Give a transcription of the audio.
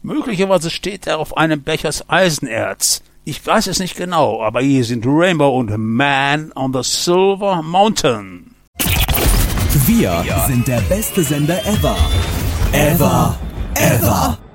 Möglicherweise steht er auf einem Bechers Eisenerz. Ich weiß es nicht genau, aber hier sind Rainbow und Man on the Silver Mountain. Wir sind der beste Sender ever. Ever.